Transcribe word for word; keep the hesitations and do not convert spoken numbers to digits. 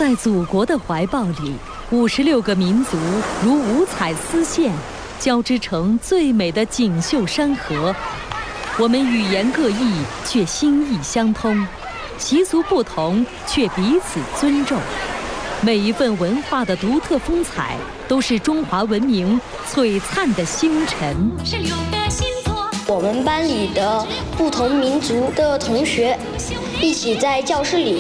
在祖国的怀抱里，五十六个民族如五彩丝线，交织成最美的锦绣山河。我们语言各异，却心意相通；习俗不同，却彼此尊重。每一份文化的独特风采，都是中华文明璀璨的星辰。 我们班里的不同民族的同学一起在教室里